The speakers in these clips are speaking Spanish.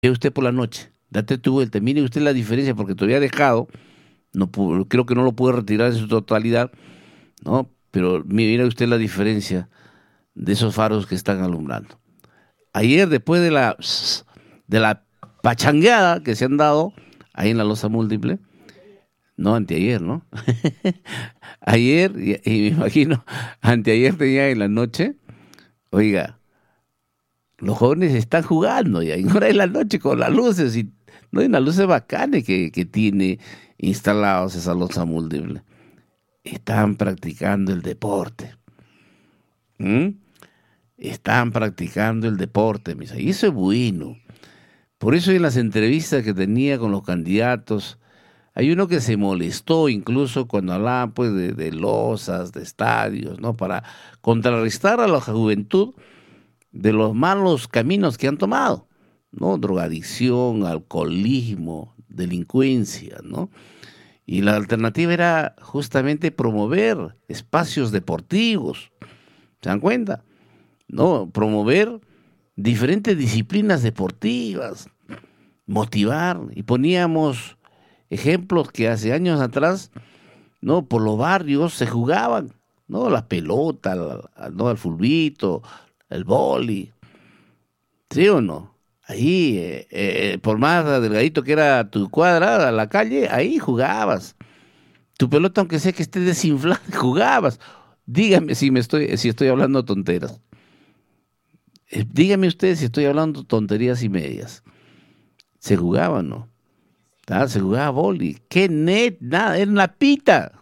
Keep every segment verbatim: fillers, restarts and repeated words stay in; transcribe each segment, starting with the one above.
ve usted por la noche, date tu vuelta, mire usted la diferencia, porque todavía ha dejado, no pu- creo que no lo puede retirar en su totalidad, ¿no? Pero mire usted la diferencia de esos faros que están alumbrando. Ayer, después de la, de la pachangueada que se han dado ahí en la losa múltiple, no, anteayer, ¿no? Ayer, y, y me imagino, anteayer tenía en la noche, oiga, los jóvenes están jugando ya, en hora de la noche con las luces, y no hay unas luces bacanas que, que tiene instalados esa losa múltiple. Están practicando el deporte. ¿Mm? Están practicando el deporte, mis amigos. Y eso es bueno. Por eso en las entrevistas que tenía con los candidatos, hay uno que se molestó incluso cuando hablaban pues de, de losas, de estadios, ¿no? Para contrarrestar a la juventud de los malos caminos que han tomado, ¿no? Drogadicción, alcoholismo, delincuencia, ¿no? Y la alternativa era justamente promover espacios deportivos, ¿se dan cuenta? ¿No? Promover diferentes disciplinas deportivas, motivar, y poníamos ejemplos que hace años atrás, ¿no? Por los barrios se jugaban, ¿no? La pelota, la- ¿no? El fulbito, el boli, ¿sí o no? Ahí, eh, eh, por más delgadito que era tu cuadra, la calle, ahí jugabas. Tu pelota, aunque sea que esté desinflada, jugabas. Dígame si me estoy, si estoy hablando tonteras. Eh, dígame usted si estoy hablando tonterías y medias. Se jugaba, ¿no? Ah, se jugaba boli. ¿Qué net? Nada, era una pita.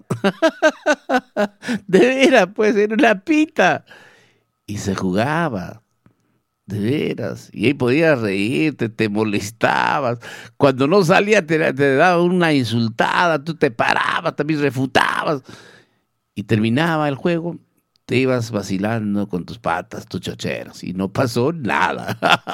De veras, pues, era una pita. Y se jugaba. De veras. Y ahí podías reírte, te molestabas. Cuando no salía te, te daba una insultada, tú te parabas, también refutabas. Y terminaba el juego, te ibas vacilando con tus patas, tus chocheros. Y no pasó nada.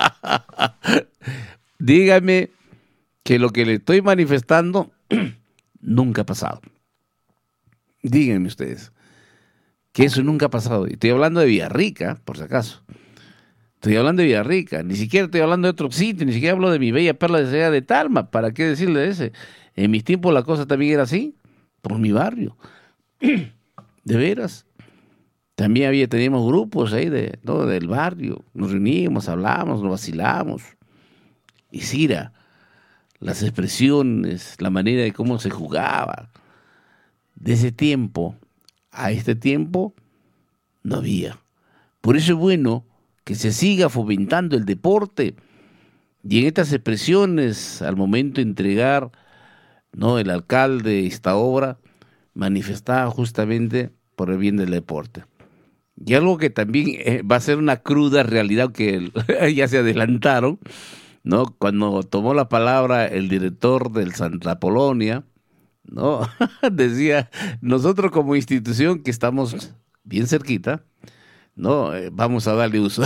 Dígame que lo que le estoy manifestando nunca ha pasado. Díganme ustedes que eso nunca ha pasado. Y estoy hablando de Villarrica, por si acaso. Estoy hablando de Villarrica, ni siquiera estoy hablando de otro sitio, ni siquiera hablo de mi bella perla de Ciudad de Talma. ¿Para qué decirle de ese? En mis tiempos la cosa también era así, por mi barrio. De veras. También había, teníamos grupos ahí de, ¿no? Del barrio. Nos reuníamos, hablábamos, nos vacilábamos. Y Cira, las expresiones, la manera de cómo se jugaba. De ese tiempo a este tiempo no había. Por eso es bueno que se siga fomentando el deporte y en estas expresiones al momento de entregar, ¿no? El alcalde esta obra manifestaba justamente por el bien del deporte. Y algo que también eh, va a ser una cruda realidad que el- ya se adelantaron, ¿no? Cuando tomó la palabra el director del Santa Polonia, ¿no? Decía, nosotros como institución que estamos bien cerquita, ¿no? Eh, vamos a darle uso.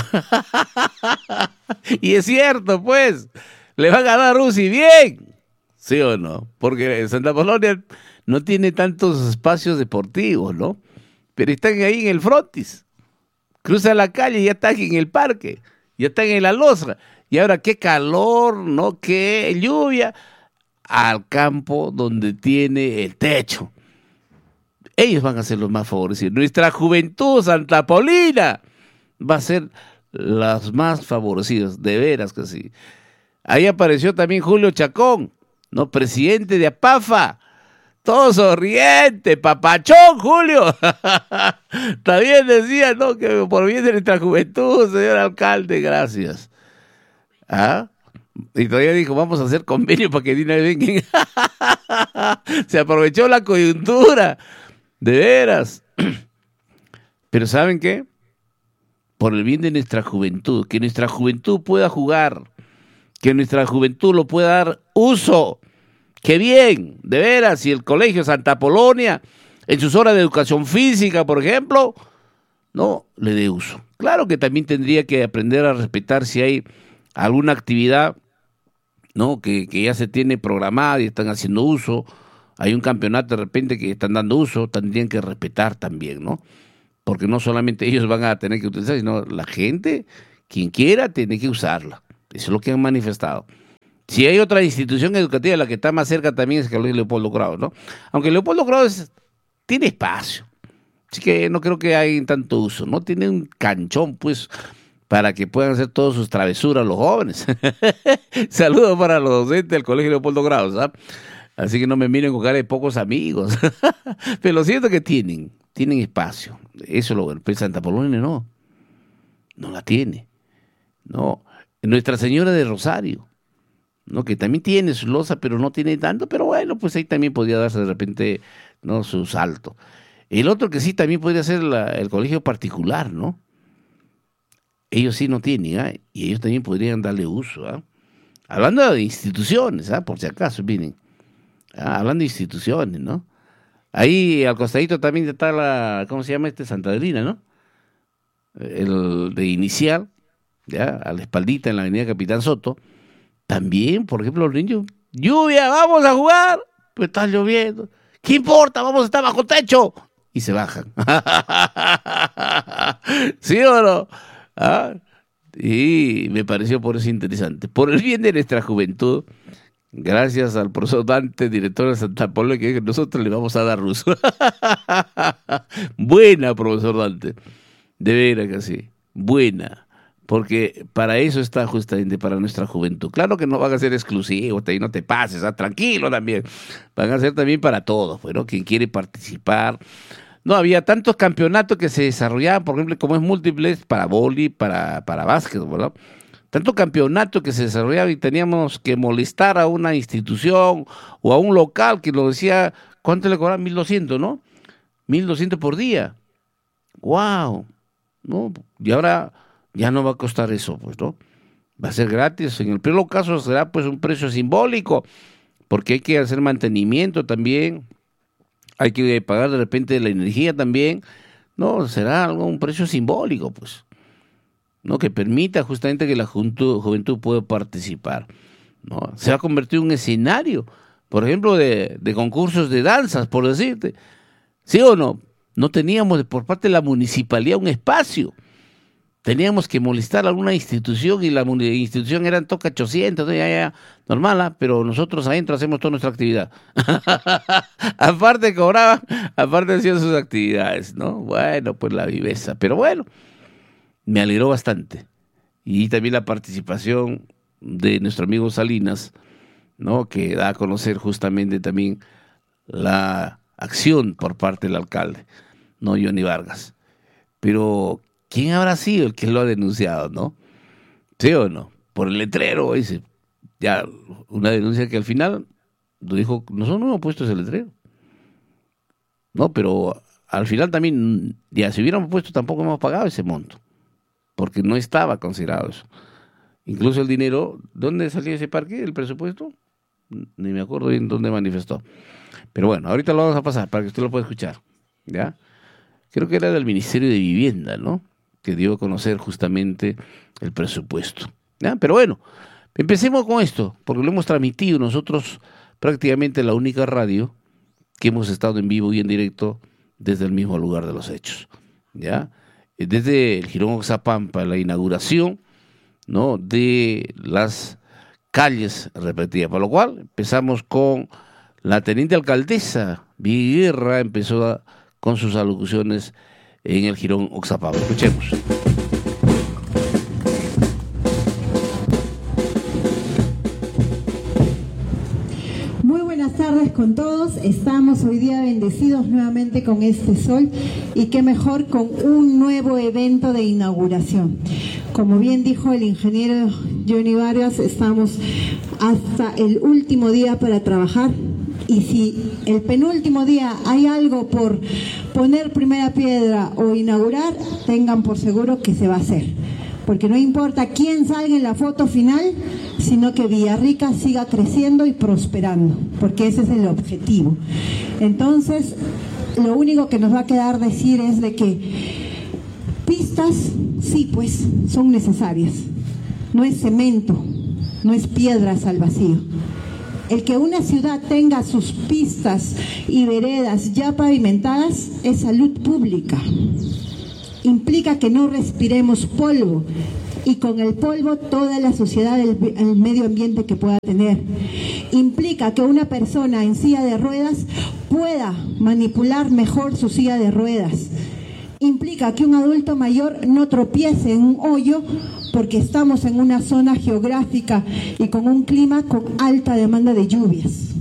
Y es cierto, pues, le van a dar uso y bien, ¿sí o no? Porque Santa Polonia no tiene tantos espacios deportivos, ¿no? Pero están ahí en el frontis. Cruza la calle y ya están en el parque, ya están en la losa. Y ahora qué calor, ¿no? Qué lluvia. Al campo donde tiene el techo. Ellos van a ser los más favorecidos. Nuestra juventud Santa Paulina va a ser las más favorecidas, de veras que sí. Ahí apareció también Julio Chacón, ¿no? Presidente de APAFA. Todo sonriente, papachón, Julio. También decía, ¿no? Que por bien de nuestra juventud, señor alcalde, gracias. ¿Ah? Y todavía dijo, vamos a hacer convenio para que Dina venga. Se aprovechó la coyuntura, de veras. Pero ¿saben qué? Por el bien de nuestra juventud, que nuestra juventud pueda jugar, que nuestra juventud lo pueda dar uso. ¡Qué bien! De veras, si el Colegio Santa Polonia, en sus horas de educación física, por ejemplo, no le dé uso. Claro que también tendría que aprender a respetar si hay alguna actividad, ¿no? Que, que ya se tiene programada y están haciendo uso. Hay un campeonato de repente que están dando uso, tendrían que respetar también, ¿no? Porque no solamente ellos van a tener que utilizar, sino la gente, quien quiera, tiene que usarla. Eso es lo que han manifestado. Si hay otra institución educativa, la que está más cerca también es el Colegio Leopoldo Kraus, ¿no? Aunque Leopoldo Kraus tiene espacio, así que no creo que hay tanto uso, ¿no? Tiene un canchón, pues, para que puedan hacer todas sus travesuras los jóvenes. Saludos para los docentes del Colegio Leopoldo Kraus, ¿ah? Así que no me miren con cara de pocos amigos. Pero lo cierto es que tienen, tienen espacio. Eso es lo bueno. Pero Santa Apolonia no, no la tiene. No, Nuestra Señora de Rosario, ¿no? Que también tiene su loza, pero no tiene tanto, pero bueno, pues ahí también podría darse de repente, ¿no?, su salto. El otro que sí también podría ser la, el colegio particular, ¿no? Ellos sí no tienen, ¿eh? Y ellos también podrían darle uso, ¿eh? Hablando de instituciones, ¿eh? Por si acaso, miren, ¿ah? Hablando de instituciones, ¿no? Ahí al costadito también está la, ¿cómo se llama este? Santa Adrina, ¿no? El de Inicial, ya, a la espaldita en la avenida Capitán Soto. También, por ejemplo, los niños, lluvia, vamos a jugar, pues está lloviendo, ¿qué importa? Vamos a estar bajo techo. Y se bajan. ¿Sí o no? ¿Ah? Y me pareció por eso interesante. Por el bien de nuestra juventud, gracias al profesor Dante, director de Santa Apolonia, que nosotros le vamos a dar uso. Buena, profesor Dante. De veras que sí. Buena. Porque para eso está justamente para nuestra juventud. Claro que no van a ser exclusivos, y no te pases, ¿ah? Tranquilo también. Van a ser también para todos, bueno, quien quiere participar. No, había tantos campeonatos que se desarrollaban, por ejemplo, como es múltiples, para vóley, para, para básquetbol, ¿no? Tanto campeonato que se desarrollaba y teníamos que molestar a una institución o a un local que lo decía, ¿cuánto le cobraban? mil doscientos, ¿no? mil doscientos por día. ¡Wow! ¿No? Y ahora ya no va a costar eso, pues, ¿no? Va a ser gratis. En el peor caso será, pues, un precio simbólico, porque hay que hacer mantenimiento también, hay que pagar de repente la energía también. No, será algo, un precio simbólico, pues, ¿no? Que permita justamente que la juventud, juventud pueda participar, ¿no? Se va a convertir en un escenario, por ejemplo, de, de concursos de danzas, por decirte. ¿Sí o no? No teníamos por parte de la municipalidad un espacio. Teníamos que molestar a alguna institución y la institución era toca ochocientos, ya, ya, normal, ¿eh? Pero nosotros adentro hacemos toda nuestra actividad. Aparte cobraban, aparte hacían sus actividades, ¿no? Bueno, pues la viveza. Pero bueno, me alegró bastante. Y también la participación de nuestro amigo Salinas, ¿no? Que da a conocer justamente también la acción por parte del alcalde, no Johnny Vargas. Pero ¿quién habrá sido el que lo ha denunciado, no? ¿Sí o no? Por el letrero, dice. Ya, una denuncia que al final lo dijo, nosotros no hemos puesto ese letrero. No, pero al final también, ya si hubiéramos puesto tampoco hemos pagado ese monto, porque no estaba considerado eso. Incluso el dinero, ¿dónde salió ese parque, el presupuesto? Ni me acuerdo bien dónde manifestó. Pero bueno, ahorita lo vamos a pasar para que usted lo pueda escuchar, ¿ya? Creo que era del Ministerio de Vivienda, ¿no?, que dio a conocer justamente el presupuesto, ¿ya? Pero bueno, empecemos con esto, porque lo hemos transmitido nosotros prácticamente la única radio que hemos estado en vivo y en directo desde el mismo lugar de los hechos, ¿ya? Desde el Jirón Oxapampa, la inauguración, ¿no?, de las calles repetidas, por lo cual empezamos con la teniente alcaldesa Vicky Guerra, empezó a, con sus alocuciones en el Jirón Oxapampa. Escuchemos. Muy buenas tardes con todos. Estamos hoy día bendecidos nuevamente con este sol y qué mejor con un nuevo evento de inauguración. Como bien dijo el ingeniero Johnny Vargas, estamos hasta el último día para trabajar. Y si el penúltimo día hay algo por poner primera piedra o inaugurar, tengan por seguro que se va a hacer. Porque no importa quién salga en la foto final, sino que Villarrica siga creciendo y prosperando, porque ese es el objetivo. Entonces, lo único que nos va a quedar decir es de que pistas, sí, pues, son necesarias. No es cemento, no es piedras al vacío. El que una ciudad tenga sus pistas y veredas ya pavimentadas es salud pública. Implica que no respiremos polvo, y con el polvo toda la suciedad del el medio ambiente que pueda tener. Implica que una persona en silla de ruedas pueda manipular mejor su silla de ruedas. Implica que un adulto mayor no tropiece en un hoyo porque estamos en una zona geográfica y con un clima con alta demanda de lluvias.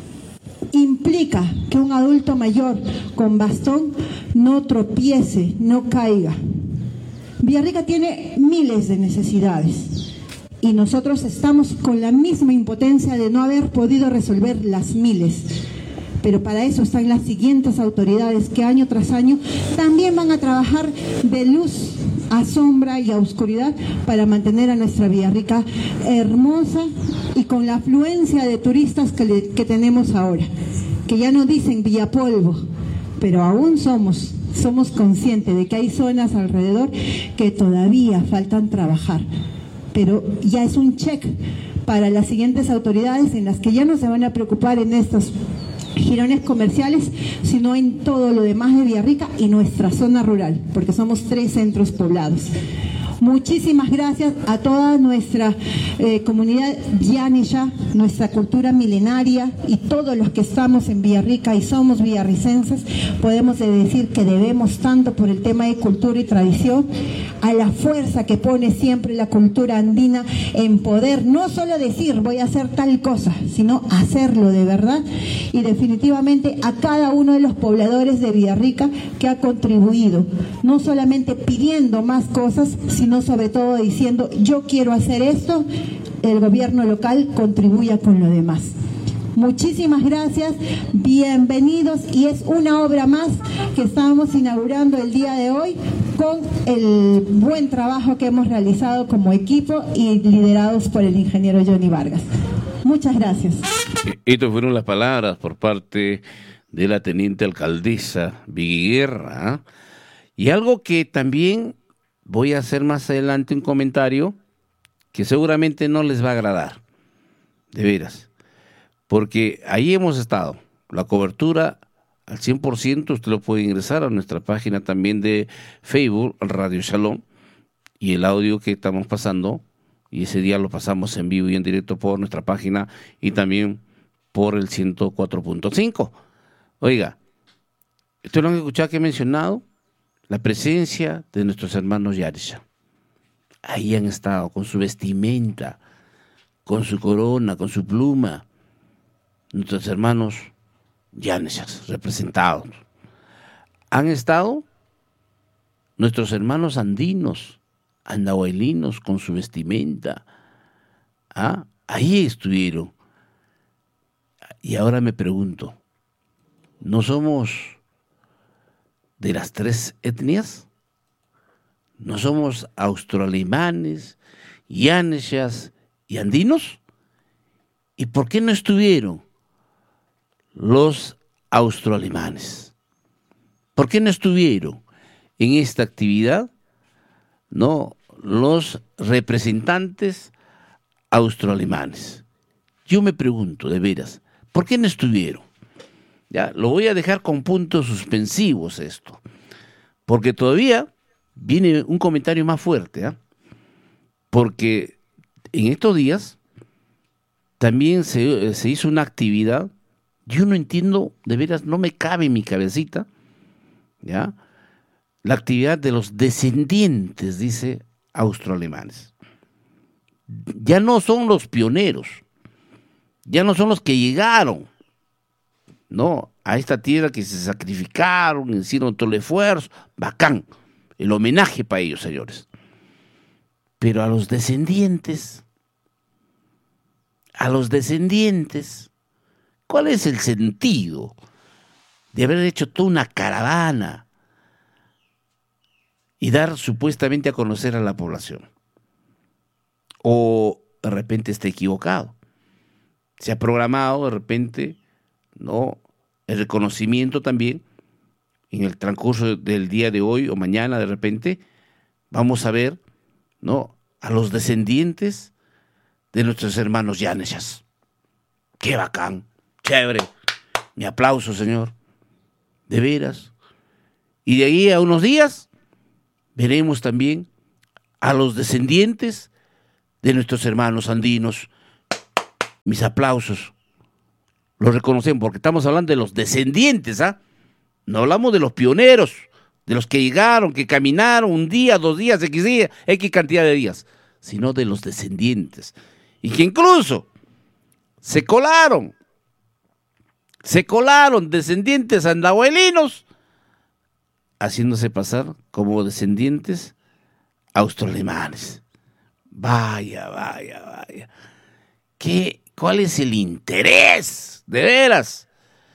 Implica que un adulto mayor con bastón no tropiece, no caiga. Villarrica tiene miles de necesidades y nosotros estamos con la misma impotencia de no haber podido resolver las miles. Pero para eso están las siguientes autoridades que año tras año también van a trabajar de luz a sombra y a oscuridad para mantener a nuestra Villarrica hermosa y con la afluencia de turistas que, le, que tenemos ahora, que ya no dicen Villapolvo, pero aún somos, somos conscientes de que hay zonas alrededor que todavía faltan trabajar, pero ya es un check para las siguientes autoridades en las que ya no se van a preocupar en estos girones comerciales, sino en todo lo demás de Villarrica y nuestra zona rural, porque somos tres centros poblados. Muchísimas gracias a toda nuestra eh, comunidad llaneya, nuestra cultura milenaria y todos los que estamos en Villarrica y somos villarricenses. Podemos decir que debemos tanto por el tema de cultura y tradición, a la fuerza que pone siempre la cultura andina en poder no solo decir voy a hacer tal cosa, sino hacerlo de verdad, y definitivamente a cada uno de los pobladores de Villarrica que ha contribuido, no solamente pidiendo más cosas, sino sobre todo diciendo yo quiero hacer esto, el gobierno local contribuya con lo demás. Muchísimas gracias, bienvenidos, y es una obra más que estamos inaugurando el día de hoy con el buen trabajo que hemos realizado como equipo y liderados por el ingeniero Johnny Vargas. Muchas gracias. Estas fueron las palabras por parte de la teniente alcaldesa Vicky Guerra, ¿eh? Y algo que también voy a hacer más adelante un comentario que seguramente no les va a agradar, de veras, porque ahí hemos estado, la cobertura al cien por ciento, usted lo puede ingresar a nuestra página también de Facebook, Radio Shalom, y el audio que estamos pasando, y ese día lo pasamos en vivo y en directo por nuestra página y también por el ciento cuatro punto cinco. Oiga, ¿ustedes lo han escuchado que he mencionado? La presencia de nuestros hermanos Yarisha. Ahí han estado con su vestimenta, con su corona, con su pluma. Nuestros hermanos Yaneshas representados. Han estado nuestros hermanos andinos, andahuaylinos, con su vestimenta. ¿Ah? Ahí estuvieron. Y ahora me pregunto, ¿no somos de las tres etnias? ¿No somos austroalemanes, yaneshas y andinos? ¿Y por qué no estuvieron los austroalemanes? ¿Por qué no estuvieron en esta actividad, no, los representantes austroalemanes? Yo me pregunto, de veras, ¿por qué no estuvieron? Ya, lo voy a dejar con puntos suspensivos esto, porque todavía viene un comentario más fuerte, ¿eh? Porque en estos días también se, se hizo una actividad, yo no entiendo, de veras, no me cabe en mi cabecita, ¿ya? La actividad de los descendientes, dice, austroalemanes. Ya no son los pioneros, ya no son los que llegaron, no, a esta tierra, que se sacrificaron, hicieron todo el esfuerzo, bacán, el homenaje para ellos, señores. Pero a los descendientes, a los descendientes, ¿cuál es el sentido de haber hecho toda una caravana y dar supuestamente a conocer a la población? O de repente está equivocado. Se ha programado de repente, ¿no?, el reconocimiento también en el transcurso del día de hoy o mañana. De repente vamos a ver, ¿no?, a los descendientes de nuestros hermanos yaneshas. ¡Qué bacán! ¡Chévere! Mi aplauso, señor. De veras. Y de ahí a unos días veremos también a los descendientes de nuestros hermanos andinos. Mis aplausos. Los reconocemos porque estamos hablando de los descendientes, ¿ah? No hablamos de los pioneros, de los que llegaron, que caminaron un día, dos días, X días, X cantidad de días, sino de los descendientes. Y que incluso se colaron, se colaron descendientes andahuelinos, haciéndose pasar como descendientes austroalemanes. Vaya, vaya, vaya. ¿Qué, ¿Cuál es el interés, de veras,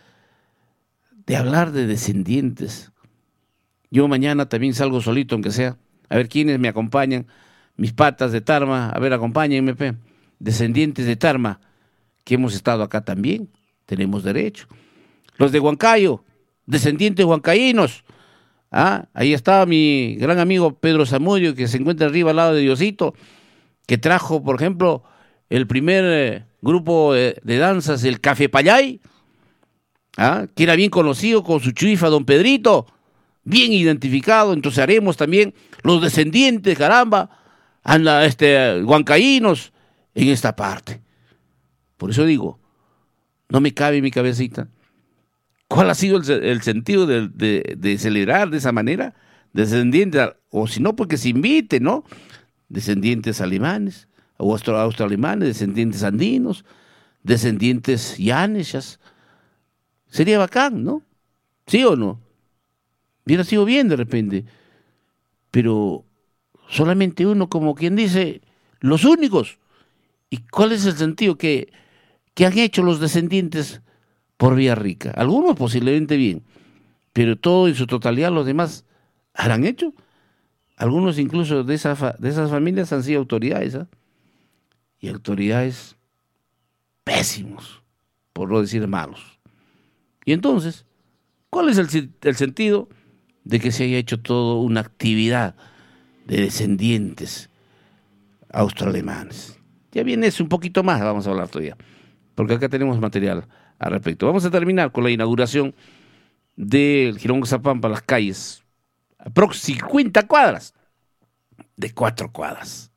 de hablar de descendientes? Yo mañana también salgo solito, aunque sea. A ver quiénes me acompañan. Mis patas de Tarma, a ver, acompáñenme, pe. Descendientes de Tarma, que hemos estado acá también, tenemos derecho. Los de Huancayo, descendientes huancaínos. Ah, ahí estaba mi gran amigo Pedro Zamudio, que se encuentra arriba al lado de Diosito, que trajo, por ejemplo, el primer eh, grupo de, de danzas, el Café Payay, ah, que era bien conocido con su chuifa Don Pedrito, bien identificado. Entonces haremos también los descendientes, caramba, anda, este, huancaínos en esta parte. Por eso digo, no me cabe en mi cabecita cuál ha sido el, el sentido de, de, de celebrar de esa manera descendientes, o si no, porque se invite, ¿no? Descendientes alemanes, o austro, austroalemanes, descendientes andinos, descendientes yaneshas. Sería bacán, ¿no? ¿Sí o no? Hubiera sido bien de repente, pero solamente uno, como quien dice, los únicos. ¿Y cuál es el sentido que, que han hecho los descendientes por Villarrica? Algunos posiblemente bien, pero todo en su totalidad, los demás habrán hecho. Algunos incluso de, esa fa, de esas familias han sido autoridades, ¿eh? Y autoridades pésimos, por no decir malos. Y entonces, ¿cuál es el, el sentido de que se haya hecho toda una actividad de descendientes austroalemanes? Ya viene eso un poquito más, vamos a hablar todavía, porque acá tenemos material al respecto. Vamos a terminar con la inauguración del Jirón Zapampa, las calles, aproximadamente cincuenta cuadras, de cuatro cuadras.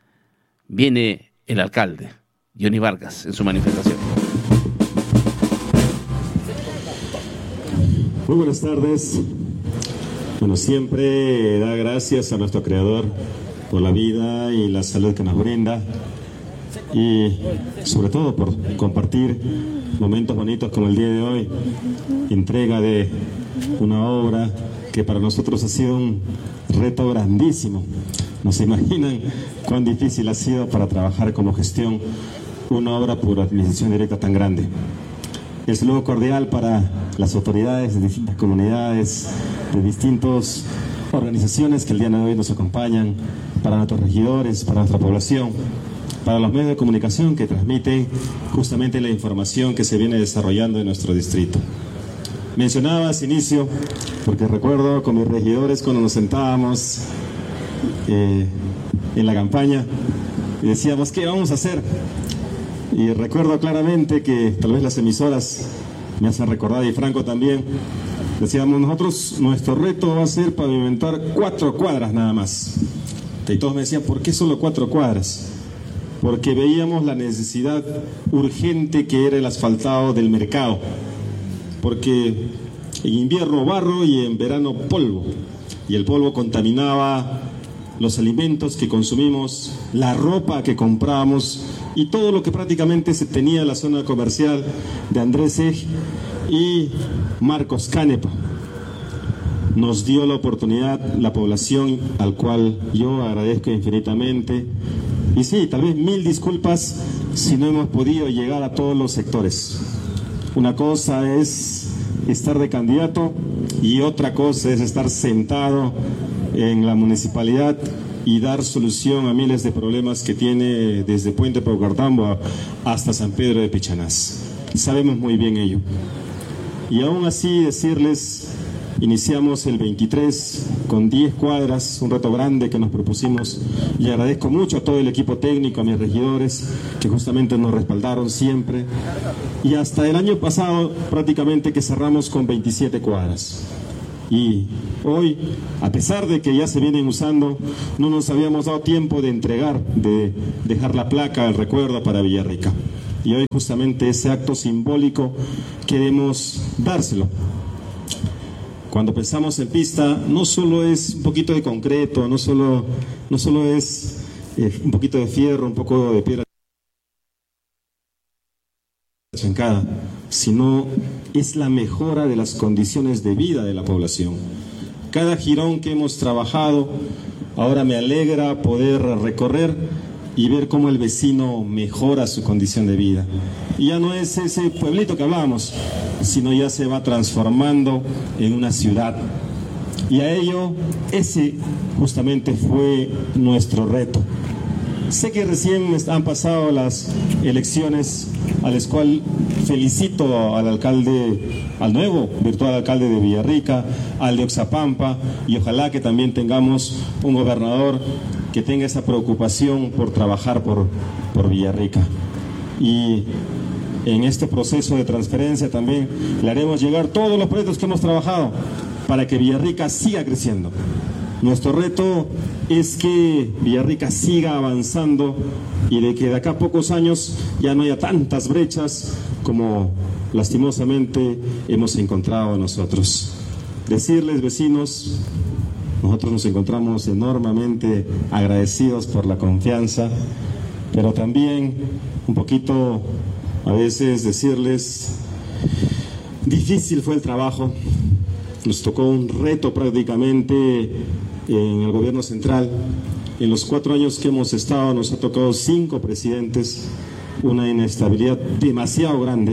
Viene el alcalde, Johnny Vargas, en su manifestación. Muy buenas tardes. Bueno, siempre da gracias a nuestro Creador por la vida y la salud que nos brinda, y sobre todo por compartir momentos bonitos como el día de hoy, entrega de una obra que para nosotros ha sido un reto grandísimo. No se imaginan cuán difícil ha sido para trabajar como gestión una obra por administración directa tan grande. El saludo cordial para las autoridades de distintas comunidades, de distintas organizaciones que el día de hoy nos acompañan, para nuestros regidores, para nuestra población, para los medios de comunicación que transmiten justamente la información que se viene desarrollando en nuestro distrito. Mencionaba hace inicio, porque recuerdo con mis regidores cuando nos sentábamos eh, en la campaña y decíamos, ¿qué vamos a hacer? Y recuerdo claramente que tal vez las emisoras me hacen recordar, y Franco también, decíamos nosotros, nuestro reto va a ser pavimentar cuatro cuadras nada más. Y todos me decían, ¿por qué solo cuatro cuadras? Porque veíamos la necesidad urgente que era el asfaltado del mercado. Porque en invierno barro y en verano polvo. Y el polvo contaminaba los alimentos que consumimos, la ropa que comprábamos y todo lo que prácticamente se tenía en la zona comercial de Andrés Ej y Marcos Canepa. Nos dio la oportunidad la población, al cual yo agradezco infinitamente. Y sí, tal vez mil disculpas si no hemos podido llegar a todos los sectores. Una cosa es estar de candidato y otra cosa es estar sentado en la municipalidad y dar solución a miles de problemas que tiene desde Puente Paucartambo hasta San Pedro de Pichanás. Sabemos muy bien ello. Y aún así decirles, iniciamos el veintitrés con diez cuadras, un reto grande que nos propusimos, y agradezco mucho a todo el equipo técnico, a mis regidores que justamente nos respaldaron siempre, y hasta el año pasado prácticamente que cerramos con veintisiete cuadras. Y hoy, a pesar de que ya se vienen usando, no nos habíamos dado tiempo de entregar, de dejar la placa, el recuerdo para Villarrica. Y hoy justamente ese acto simbólico queremos dárselo. Cuando pensamos en pista, no solo es un poquito de concreto, no solo, no solo es eh, un poquito de fierro, un poco de piedra chancada, sino es la mejora de las condiciones de vida de la población. Cada jirón que hemos trabajado, ahora me alegra poder recorrer y ver cómo el vecino mejora su condición de vida. Y ya no es ese pueblito que hablábamos, sino ya se va transformando en una ciudad. Y a ello, ese justamente fue nuestro reto. Sé que recién han pasado las elecciones, a las cuales felicito al alcalde, al nuevo virtual alcalde de Villarrica, al de Oxapampa, y ojalá que también tengamos un gobernador que tenga esa preocupación por trabajar por, por Villarrica. Y en este proceso de transferencia también le haremos llegar todos los proyectos que hemos trabajado para que Villarrica siga creciendo. Nuestro reto es que Villarrica siga avanzando y de que de acá a pocos años ya no haya tantas brechas como lastimosamente hemos encontrado nosotros. Decirles, vecinos, nosotros nos encontramos enormemente agradecidos por la confianza, pero también un poquito a veces decirles, difícil fue el trabajo, nos tocó un reto prácticamente en el gobierno central. En los cuatro años que hemos estado nos ha tocado cinco presidentes, una inestabilidad demasiado grande.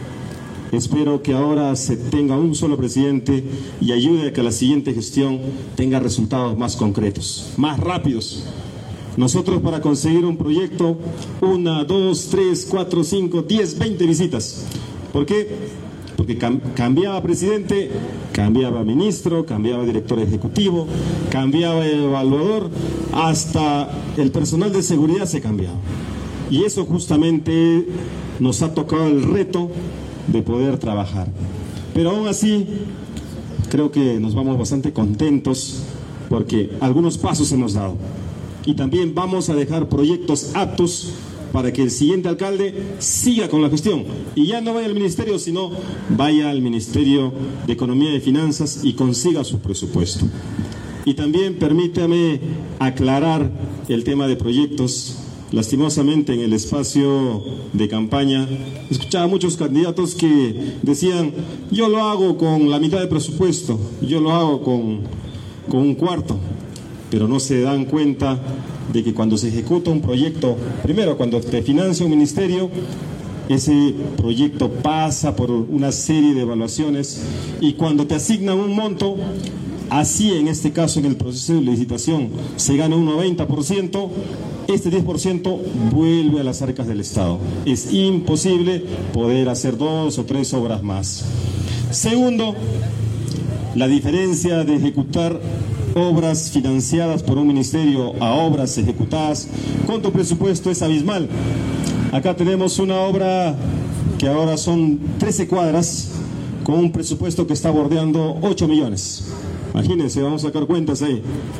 Espero que ahora se tenga un solo presidente y ayude a que la siguiente gestión tenga resultados más concretos, más rápidos. Nosotros para conseguir un proyecto, una, dos, tres, cuatro, cinco, diez, veinte visitas. ¿Por qué? Porque cam cambiaba presidente, cambiaba ministro, cambiaba director ejecutivo, cambiaba evaluador, hasta el personal de seguridad se cambiaba. Y eso justamente nos ha tocado el reto de poder trabajar. Pero aún así, creo que nos vamos bastante contentos porque algunos pasos hemos dado. Y también vamos a dejar proyectos aptos para que el siguiente alcalde siga con la gestión y ya no vaya al ministerio, sino vaya al Ministerio de Economía y Finanzas y consiga su presupuesto. Y también permítame aclarar el tema de proyectos. Lastimosamente en el espacio de campaña escuchaba a muchos candidatos que decían, yo lo hago con la mitad de presupuesto, yo lo hago con, con un cuarto, pero no se dan cuenta de que cuando se ejecuta un proyecto, primero cuando te financia un ministerio, ese proyecto pasa por una serie de evaluaciones y cuando te asignan un monto, así en este caso en el proceso de licitación se gana un noventa por ciento, este diez por ciento vuelve a las arcas del Estado. Es imposible poder hacer dos o tres obras más. Segundo, la diferencia de ejecutar obras financiadas por un ministerio a obras ejecutadas con tu presupuesto es abismal. Acá tenemos una obra que ahora son trece cuadras con un presupuesto que está bordeando ocho millones. Imagínense, vamos a sacar cuentas ahí.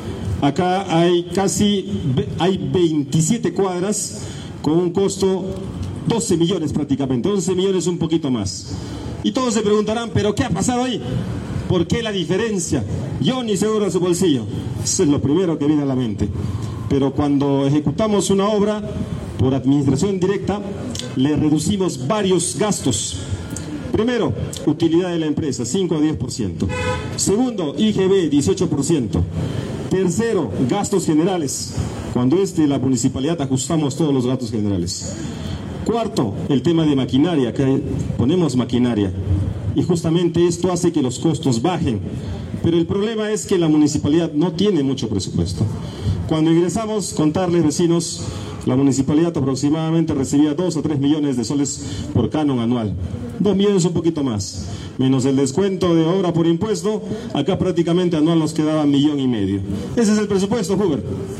Acá hay casi hay veintisiete cuadras con un costo doce millones prácticamente, once millones un poquito más. Y todos se preguntarán, ¿pero qué ha pasado ahí? ¿Por qué la diferencia? Yo ni seguro en su bolsillo. Eso es lo primero que viene a la mente. Pero cuando ejecutamos una obra por administración directa, le reducimos varios gastos. Primero, utilidad de la empresa, cinco a diez por ciento. Segundo, I G B, dieciocho por ciento. Tercero, gastos generales. Cuando es de la municipalidad ajustamos todos los gastos generales. Cuarto, el tema de maquinaria, que ponemos maquinaria. Y justamente esto hace que los costos bajen. Pero el problema es que la municipalidad no tiene mucho presupuesto. Cuando ingresamos, contarles, vecinos, la municipalidad aproximadamente recibía dos o tres millones de soles por canon anual. Dos millones un poquito más. Menos el descuento de obra por impuesto, acá prácticamente anual nos quedaba millón y medio. Ese es el presupuesto, Huber.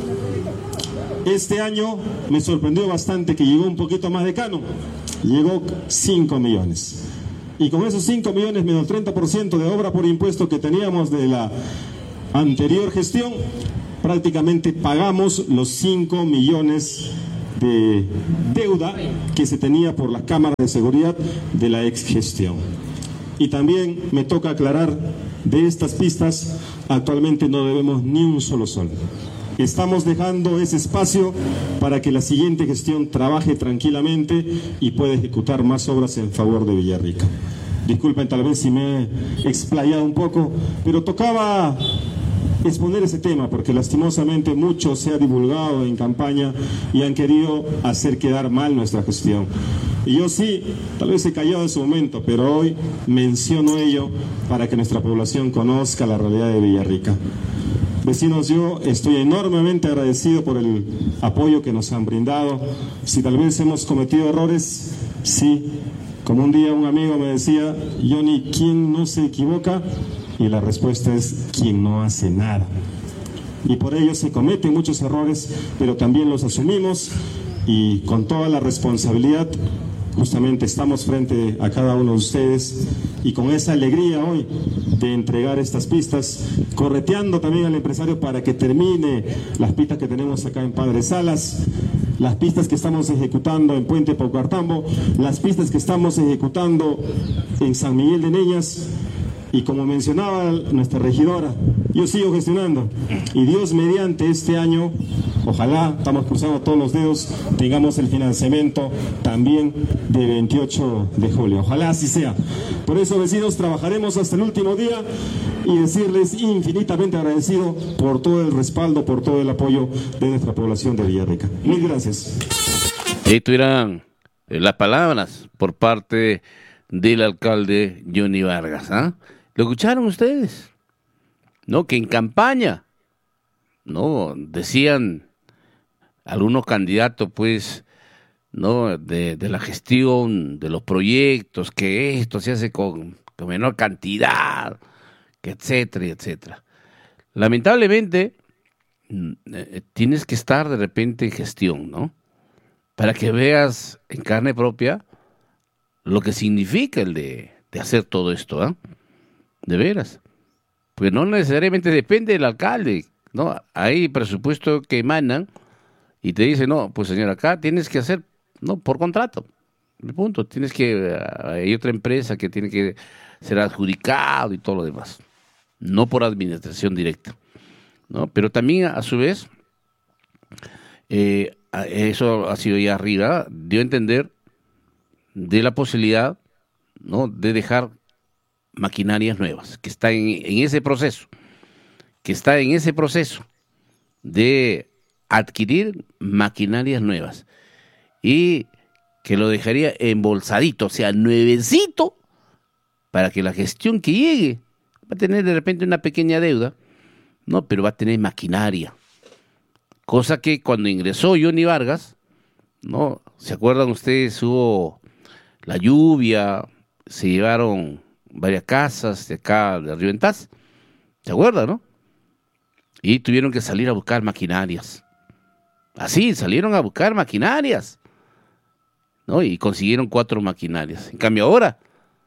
Este año me sorprendió bastante que llegó un poquito más de canon. Llegó cinco millones. Y con esos cinco millones menos treinta por ciento de obra por impuesto que teníamos de la anterior gestión, prácticamente pagamos los cinco millones de deuda que se tenía por la Cámara de Seguridad de la ex gestión. Y también me toca aclarar, de estas pistas actualmente no debemos ni un solo sol. Estamos dejando ese espacio para que la siguiente gestión trabaje tranquilamente y pueda ejecutar más obras en favor de Villarrica. Disculpen tal vez si me he explayado un poco, pero tocaba exponer ese tema porque lastimosamente mucho se ha divulgado en campaña y han querido hacer quedar mal nuestra gestión. Y yo sí, tal vez he callado en su momento, pero hoy menciono ello para que nuestra población conozca la realidad de Villarrica. Vecinos, yo estoy enormemente agradecido por el apoyo que nos han brindado. Si tal vez hemos cometido errores, sí. Como un día un amigo me decía, Johnny, ¿quién no se equivoca? Y la respuesta es, ¿quién no hace nada? Y por ello se cometen muchos errores, pero también los asumimos y con toda la responsabilidad justamente estamos frente a cada uno de ustedes y con esa alegría hoy de entregar estas pistas, correteando también al empresario para que termine las pistas que tenemos acá en Padre Salas, las pistas que estamos ejecutando en Puente Paucartambo, las pistas que estamos ejecutando en San Miguel de Neñas. Y como mencionaba nuestra regidora, yo sigo gestionando y Dios mediante este año, ojalá, estamos cruzando todos los dedos, tengamos el financiamiento también de veintiocho de julio. Ojalá así sea. Por eso, vecinos, trabajaremos hasta el último día y decirles infinitamente agradecido por todo el respaldo, por todo el apoyo de nuestra población de Villarrica. Mil gracias. Ahí tuvieran las palabras por parte del alcalde Johnny Vargas, ¿ah? ¿eh? ¿Lo escucharon ustedes? ¿No? Que en campaña, ¿no? Decían algunos candidatos, pues, ¿no? De, de la gestión, de los proyectos, que esto se hace con, con menor cantidad, que etcétera, etcétera. Lamentablemente, eh, tienes que estar de repente en gestión, ¿no? Para que veas en carne propia lo que significa el de, de hacer todo esto, ¿ah? ¿eh? De veras. Pues no necesariamente depende del alcalde, ¿no? Hay presupuestos que emanan y te dicen, no, pues señor, acá tienes que hacer, no, por contrato. Punto. Tienes que, hay otra empresa que tiene que ser adjudicado y todo lo demás. No por administración directa, ¿no? Pero también, a su vez, eh, eso ha sido ya arriba, dio a entender de la posibilidad, ¿no? De dejar maquinarias nuevas, que está en, en ese proceso, que está en ese proceso de adquirir maquinarias nuevas y que lo dejaría embolsadito, o sea, nuevecito, para que la gestión que llegue va a tener de repente una pequeña deuda, no, pero va a tener maquinaria, cosa que cuando ingresó Johnny Vargas, no, ¿se acuerdan ustedes? Hubo la lluvia, se llevaron varias casas de acá de Río Entaz, ¿se acuerdan, no? Y tuvieron que salir a buscar maquinarias. Así, salieron a buscar maquinarias, ¿no? Y consiguieron cuatro maquinarias. En cambio ahora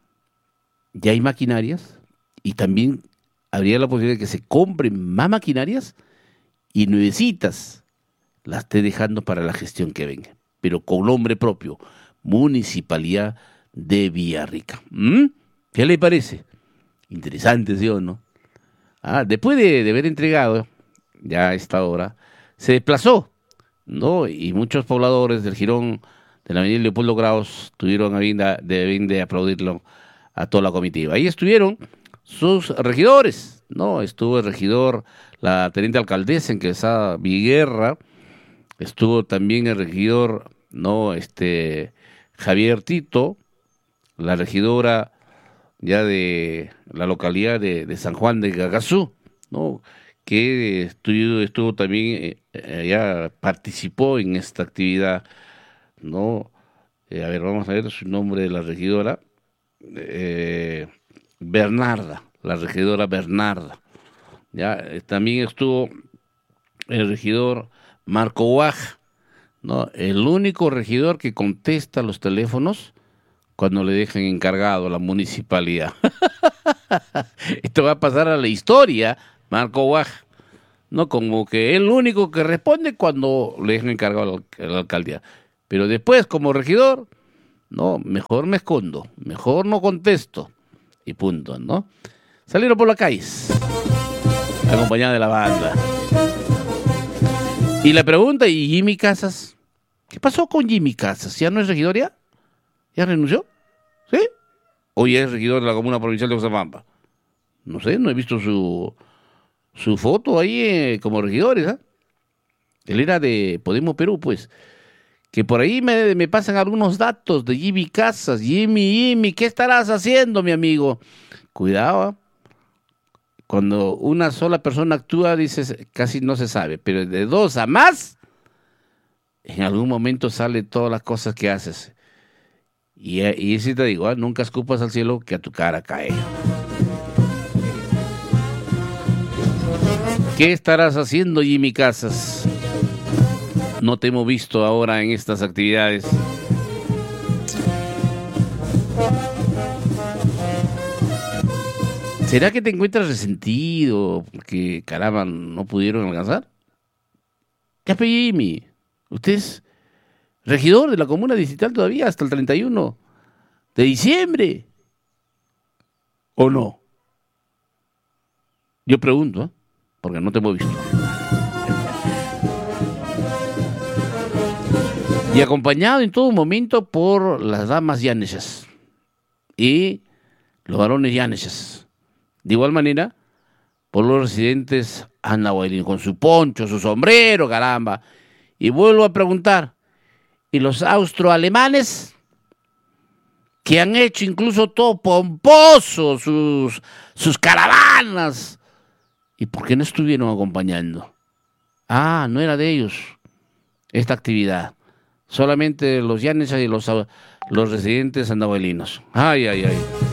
ya hay maquinarias y también habría la posibilidad de que se compren más maquinarias y nuevecitas las esté dejando para la gestión que venga, pero con nombre propio, Municipalidad de Villarrica. ¿Mm? ¿Qué le parece? Interesante, ¿sí o no? Ah, después de, de haber entregado ya a esta hora, se desplazó, ¿no? Y muchos pobladores del jirón de la avenida Leopoldo Graus tuvieron a bien de, de, bien de aplaudirlo a toda la comitiva. Ahí estuvieron sus regidores, ¿no? Estuvo el regidor, la teniente alcaldesa Encalzada Viguerra, estuvo también el regidor, ¿no? Este Javier Tito, la regidora ya de la localidad de, de San Juan de Gagazú, ¿no? Que estuvo, estuvo también, eh, ya participó en esta actividad, ¿no? Eh, a ver, vamos a ver su nombre de la regidora, eh, Bernarda, la regidora Bernarda. Ya, eh, también estuvo el regidor Marco Guaj, ¿no? El único regidor que contesta los teléfonos cuando le dejen encargado a la municipalidad. Esto va a pasar a la historia, Marco Guaja, ¿no? Como que es el único que responde cuando le dejan encargado a la alcaldía. Pero después, como regidor, no, mejor me escondo, mejor no contesto, y punto, ¿no? Salieron por las calles, acompañada de la banda. Y la pregunta, ¿y Jimmy Casas? ¿Qué pasó con Jimmy Casas? ¿Ya no es regidor ya? ¿Ya renunció? ¿Sí? ¿O ya es regidor de la Comuna Provincial de Oxapampa? No sé, no he visto su, su foto ahí eh, como regidores, ¿eh? Él era de Podemos Perú, pues. Que por ahí me, me pasan algunos datos de Jimmy Casas. Jimmy, Jimmy, ¿qué estarás haciendo, mi amigo? Cuidado, ¿eh? Cuando una sola persona actúa, dices, casi no se sabe. Pero de dos a más, en algún momento sale todas las cosas que haces. Y, y sí te digo, ¿eh? Nunca escupas al cielo que a tu cara cae. ¿Qué estarás haciendo, Jimmy Casas? No te hemos visto ahora en estas actividades. ¿Será que te encuentras resentido porque, caramba, no pudieron alcanzar? ¿Qué hace Jimmy? Usted es regidor de la comuna distrital todavía hasta el treinta y uno de diciembre. ¿O no? Yo pregunto, ¿eh? Porque no te hemos visto. Y acompañado en todo momento por las damas llanesas y los varones llanesas. De igual manera, por los residentes andahuaylinos, con su poncho, su sombrero, caramba. Y vuelvo a preguntar, ¿y los austroalemanes? Que han hecho incluso todo pomposo, sus, sus caravanas. ¿Y por qué no estuvieron acompañando? Ah, no era de ellos esta actividad. Solamente los llanesas y los, los residentes andahuaylinos. Ay, ay, ay.